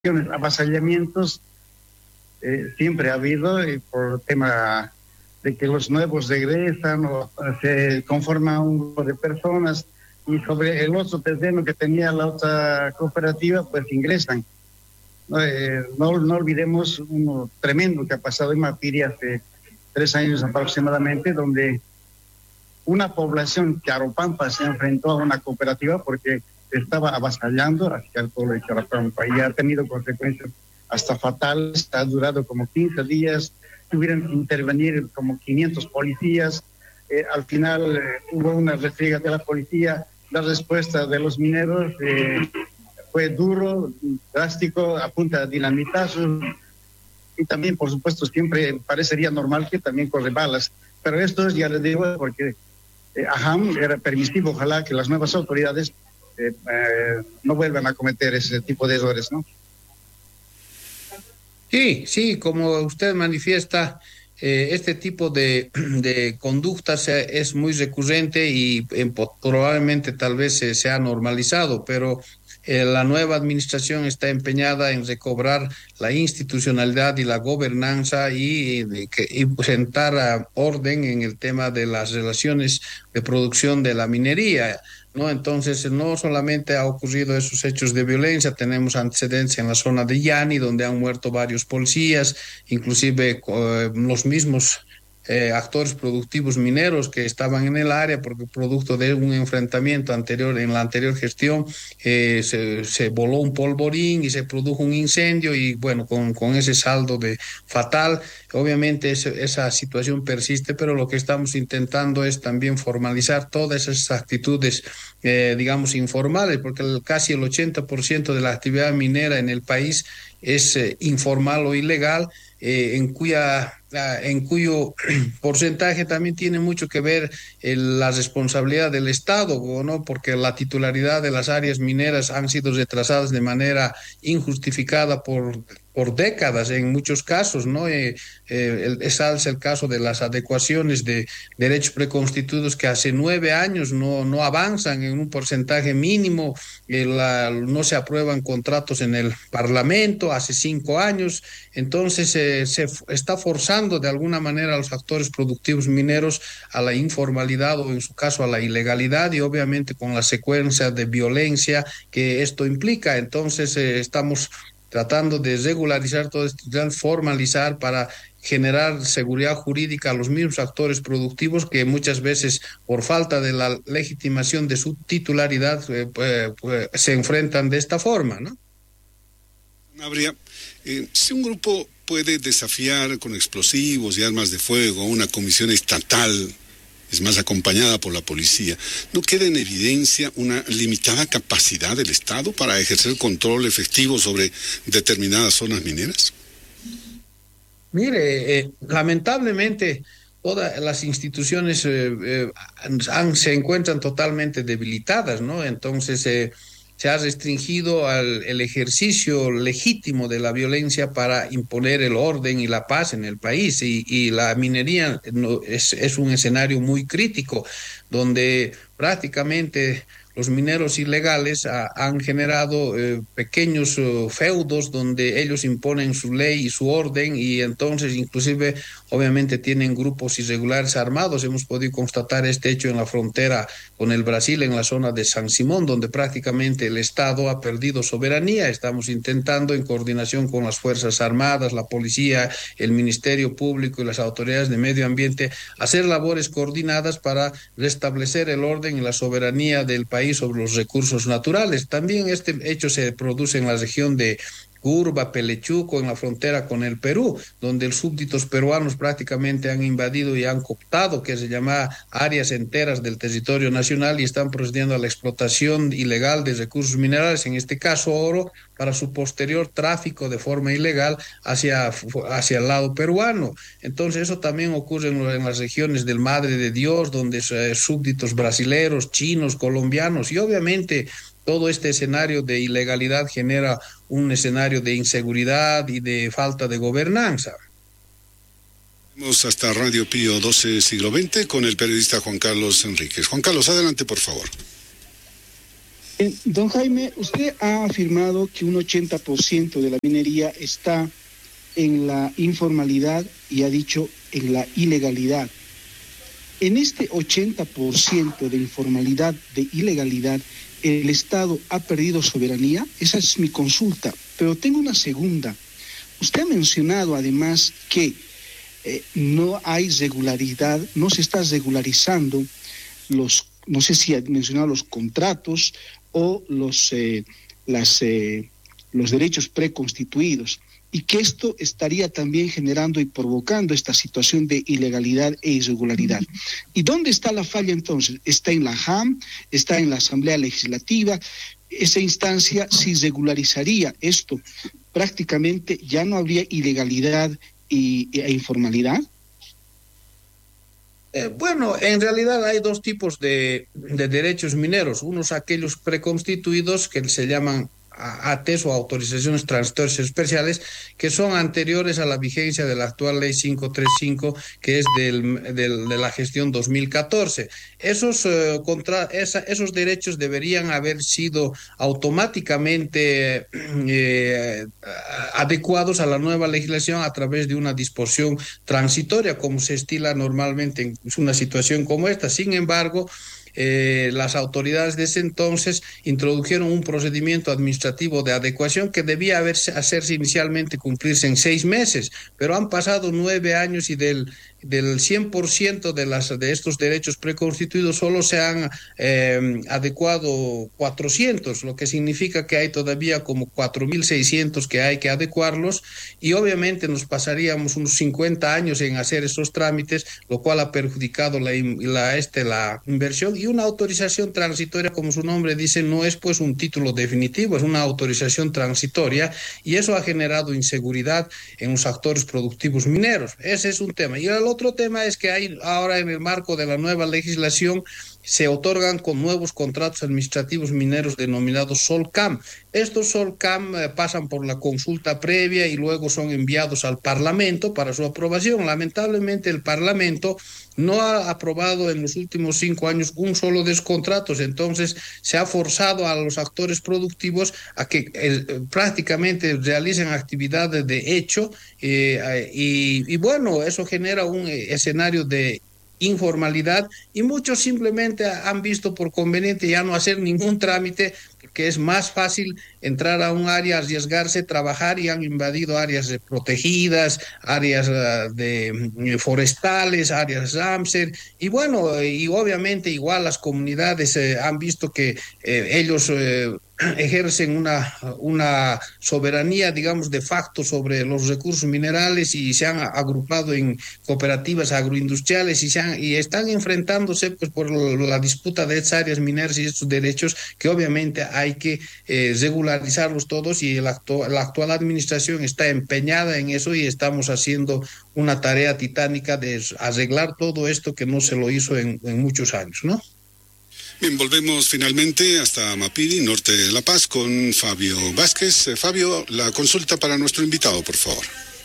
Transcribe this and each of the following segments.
avasallamientos siempre ha habido, y por el tema de que los nuevos regresan o se conforma un grupo de personas y sobre el otro terreno que tenía la otra cooperativa, pues ingresan. No olvidemos uno tremendo que ha pasado en Mapiri hace 3 años aproximadamente, donde una población Charopampa se enfrentó a una cooperativa porque estaba avasallando hacia el pueblo de Charopampa y ha tenido consecuencias hasta fatales. Ha durado como 15 días, tuvieron que intervenir como 500 policías. Al final hubo una refriega de la policía. La respuesta de los mineros fue duro, drástico, a punta de dinamitazos. Y también, por supuesto, siempre parecería normal que también corre balas. Pero esto ya les digo porque AJAM era permisivo. Ojalá que las nuevas autoridades no vuelvan a cometer ese tipo de errores, ¿no? Sí, como usted manifiesta, este tipo de conductas es muy recurrente y probablemente tal vez se ha normalizado, pero la nueva administración está empeñada en recobrar la institucionalidad y la gobernanza y sentar orden en el tema de las relaciones de producción de la minería. ¿No? Entonces, no solamente ha ocurrido esos hechos de violencia, tenemos antecedentes en la zona de Yani, donde han muerto varios policías, inclusive los mismos actores productivos mineros que estaban en el área, porque producto de un enfrentamiento anterior, en la anterior gestión, se voló un polvorín y se produjo un incendio y bueno, con ese saldo de fatal, obviamente esa situación persiste, pero lo que estamos intentando es también formalizar todas esas actitudes digamos, informales, porque casi el 80% de la actividad minera en el país es informal o ilegal, en cuyo porcentaje también tiene mucho que ver la responsabilidad del Estado, ¿no? Porque la titularidad de las áreas mineras han sido retrasadas de manera injustificada por décadas en muchos casos, ¿no? Es el caso de las adecuaciones de derechos preconstituidos que hace 9 años no avanzan en un porcentaje mínimo, no se aprueban contratos en el Parlamento hace 5 años, entonces se está forzando de alguna manera a los actores productivos mineros a la informalidad o en su caso a la ilegalidad y obviamente con la secuencia de violencia que esto implica. Entonces estamos tratando de regularizar todo esto, formalizar para generar seguridad jurídica a los mismos actores productivos que muchas veces por falta de la legitimación de su titularidad se enfrentan de esta forma, ¿no? Habría, si un grupo puede desafiar con explosivos y armas de fuego a una comisión estatal, es más acompañada por la policía, ¿no queda en evidencia una limitada capacidad del Estado para ejercer control efectivo sobre determinadas zonas mineras? Mire, lamentablemente todas las instituciones se encuentran totalmente debilitadas, ¿no? Entonces se ha restringido el ejercicio legítimo de la violencia para imponer el orden y la paz en el país y la minería es un escenario muy crítico donde prácticamente los mineros ilegales han generado pequeños feudos donde ellos imponen su ley y su orden y entonces inclusive obviamente tienen grupos irregulares armados. Hemos podido constatar este hecho en la frontera con el Brasil, en la zona de San Simón, donde prácticamente el Estado ha perdido soberanía. Estamos intentando en coordinación con las Fuerzas Armadas, la policía, el Ministerio Público y las autoridades de medio ambiente hacer labores coordinadas para restablecer el orden y la soberanía del país sobre los recursos naturales. También este hecho se produce en la región de Curva, Pelechuco, en la frontera con el Perú, donde los súbditos peruanos prácticamente han invadido y han cooptado, que se llama áreas enteras del territorio nacional y están procediendo a la explotación ilegal de recursos minerales, en este caso oro, para su posterior tráfico de forma ilegal hacia el lado peruano. Entonces eso también ocurre en las regiones del Madre de Dios, donde súbditos brasileros, chinos, colombianos y obviamente todo este escenario de ilegalidad genera un escenario de inseguridad y de falta de gobernanza. Vamos hasta Radio Pío 12 Siglo XX con el periodista Juan Carlos Enríquez. Juan Carlos, adelante por favor. Don Jaime, usted ha afirmado que un 80% de la minería está en la informalidad y ha dicho en la ilegalidad. En este 80% de informalidad, de ilegalidad, ¿el Estado ha perdido soberanía? Esa es mi consulta. Pero tengo una segunda. Usted ha mencionado además que no hay regularidad, no se está regularizando no sé si ha mencionado los contratos o los derechos preconstituidos, y que esto estaría también generando y provocando esta situación de ilegalidad e irregularidad. ¿Y dónde está la falla entonces? ¿Está en la JAM? ¿Está en la Asamblea Legislativa? Esa instancia, si regularizaría esto, prácticamente ya no habría ilegalidad e informalidad. Bueno, en realidad hay dos tipos de derechos mineros. Unos aquellos preconstituidos que se llaman ATES o autorizaciones transitorias especiales, que son anteriores a la vigencia de la actual ley 535, que es de la gestión 2014. Esos derechos deberían haber sido automáticamente adecuados a la nueva legislación a través de una disposición transitoria, como se estila normalmente en una situación como esta. Sin embargo, las autoridades de ese entonces introdujeron un procedimiento administrativo de adecuación que debía hacerse inicialmente cumplirse en 6 meses, pero han pasado 9 años y del 100% de estos derechos preconstituidos solo se han adecuado 400, lo que significa que hay todavía como 4.600 que hay que adecuarlos, y obviamente nos pasaríamos unos 50 años en hacer esos trámites, lo cual ha perjudicado la inversión. Y una autorización transitoria, como su nombre dice, no es pues un título definitivo, es una autorización transitoria, y eso ha generado inseguridad en los actores productivos mineros. Ese es un tema. Y el otro tema es que hay ahora, en el marco de la nueva legislación, se otorgan con nuevos contratos administrativos mineros denominados SOLCAM. Estos SOLCAM pasan por la consulta previa y luego son enviados al Parlamento para su aprobación. Lamentablemente el Parlamento no ha aprobado en los últimos 5 años un solo de esos contratos, entonces se ha forzado a los actores productivos a que prácticamente realicen actividades de hecho, y bueno, eso genera un escenario de informalidad, y muchos simplemente han visto por conveniente ya no hacer ningún trámite, porque es más fácil entrar a un área, arriesgarse, trabajar, y han invadido áreas protegidas, áreas forestales, áreas Ramsar, y bueno, y obviamente igual las comunidades han visto que ellos ejercen una soberanía, digamos, de facto sobre los recursos minerales, y se han agrupado en cooperativas agroindustriales y están enfrentándose pues por la disputa de estas áreas mineras y estos derechos, que obviamente hay que regularizarlos todos, y la actual administración está empeñada en eso, y estamos haciendo una tarea titánica de arreglar todo esto que no se lo hizo en muchos años, ¿no? Bien, volvemos finalmente hasta Mapiri, norte de La Paz, con Fabio Vázquez. Fabio, la consulta para nuestro invitado, por favor.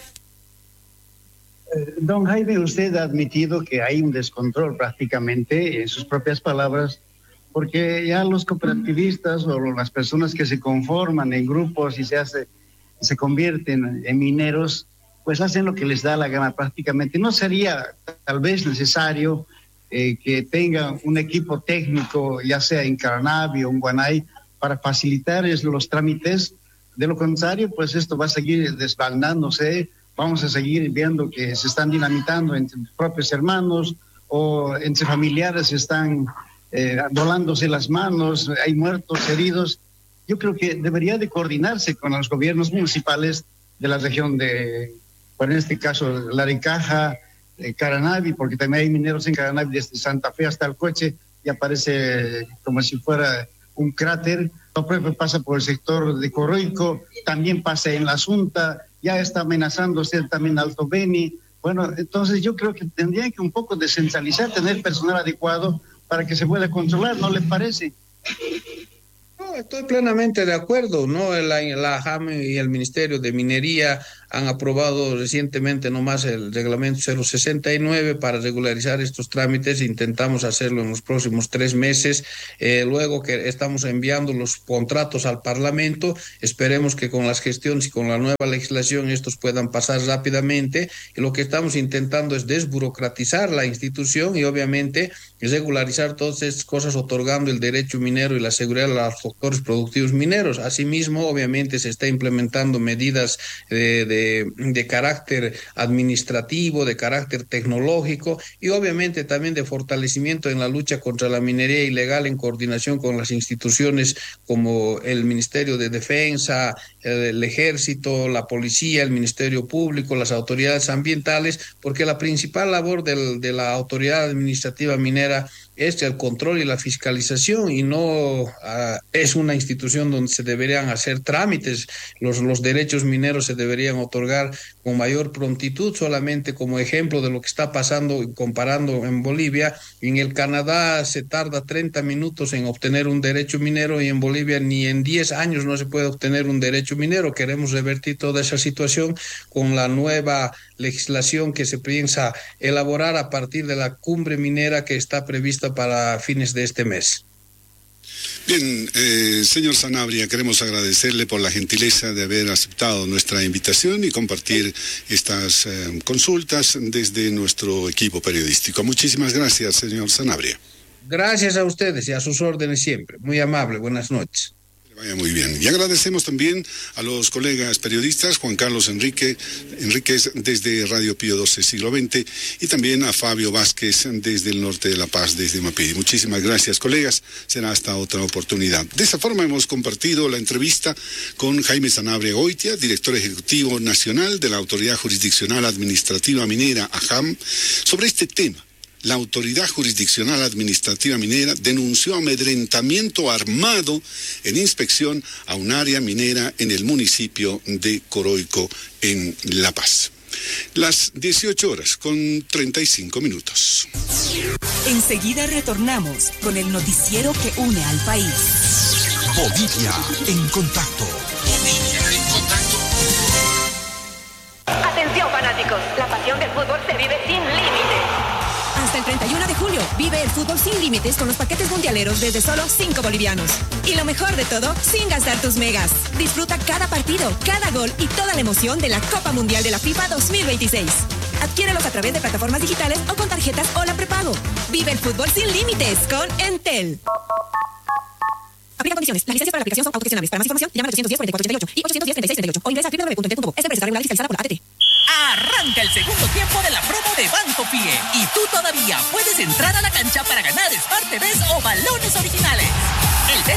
Don Jaime, usted ha admitido que hay un descontrol prácticamente, en sus propias palabras, porque ya los cooperativistas o las personas que se conforman en grupos y se convierten en mineros, pues hacen lo que les da la gana prácticamente. No sería tal vez necesario que tengan un equipo técnico, ya sea en Caranavi o en Guanay, para facilitarles los trámites. De lo contrario, pues esto va a seguir desbandándose. Vamos a seguir viendo que se están dinamitando entre propios hermanos o entre familiares, se están dolándose las manos, hay muertos, heridos. Yo creo que debería de coordinarse con los gobiernos municipales de la región de, bueno, en este caso, Laricaja, Caranavi, porque también hay mineros en Caranavi, desde Santa Fe hasta el Coche, y aparece como si fuera un cráter. Lo propio pasa por el sector de Corroico, también pasa en la Asunta, ya está amenazándose también Alto Beni. Bueno, entonces yo creo que tendrían que un poco descentralizar, tener personal adecuado para que se pueda controlar, ¿no le parece? Estoy plenamente de acuerdo, ¿no? La JAM y el Ministerio de Minería han aprobado recientemente nomás el reglamento 069 para regularizar estos trámites. Intentamos hacerlo en los próximos 3 meses. Luego que estamos enviando los contratos al Parlamento, esperemos que con las gestiones y con la nueva legislación estos puedan pasar rápidamente. Y lo que estamos intentando es desburocratizar la institución y obviamente regularizar todas estas cosas, otorgando el derecho minero y la seguridad a los sectores productivos mineros. Asimismo, obviamente se está implementando medidas de carácter administrativo, de carácter tecnológico y obviamente también de fortalecimiento en la lucha contra la minería ilegal en coordinación con las instituciones como el Ministerio de Defensa, el Ejército, la Policía, el Ministerio Público, las autoridades ambientales, porque la principal labor de la autoridad administrativa minera es el control y la fiscalización y no es una institución donde se deberían hacer trámites. Los derechos mineros se deberían otorgar con mayor prontitud. Solamente como ejemplo de lo que está pasando y comparando en Bolivia, en el Canadá se tarda 30 minutos en obtener un derecho minero y en Bolivia ni en 10 años no se puede obtener un derecho minero. Queremos revertir toda esa situación con la nueva legislación que se piensa elaborar a partir de la cumbre minera que está prevista para fines de este mes. Bien, señor Sanabria, queremos agradecerle por la gentileza de haber aceptado nuestra invitación y compartir estas consultas desde nuestro equipo periodístico. Muchísimas gracias, señor Sanabria. Gracias a ustedes y a sus órdenes siempre. Muy amable, buenas noches. Vaya muy bien. Y agradecemos también a los colegas periodistas, Juan Carlos Enríquez desde Radio Pío XII Siglo XX y también a Fabio Vázquez desde el norte de La Paz, desde Mapiri. Muchísimas gracias, colegas. Será hasta otra oportunidad. De esa forma hemos compartido la entrevista con Jaime Sanabria Goitia, director ejecutivo nacional de la Autoridad Jurisdiccional Administrativa Minera, AJAM, sobre este tema. La Autoridad Jurisdiccional Administrativa Minera denunció amedrentamiento armado en inspección a un área minera en el municipio de Coroico, en La Paz. Las 18:35. Enseguida retornamos con el noticiero que une al país. Bolivia en contacto. Bolivia en contacto. Atención, fanáticos, la pasión del fútbol se vive sin límites. Hasta el 31 de julio, vive el fútbol sin límites con los paquetes mundialeros desde solo 5 bolivianos. Y lo mejor de todo, sin gastar tus megas. Disfruta cada partido, cada gol y toda la emoción de la Copa Mundial de la FIFA 2026. Adquiérelos a través de plataformas digitales o con tarjetas Hola Prepago. Vive el fútbol sin límites con Entel. Aplica condiciones. Las licencias para la aplicación son autogestionables. Para más información, llama al 810-4488 y 810-3638 o ingresa a www.entel.com. Esta empresa regular y fiscalizada por la ATT. Arranca el segundo tiempo de la promo de Banco Pie y tú todavía puedes entrar a la cancha para ganar Smart TVs o balones originales. El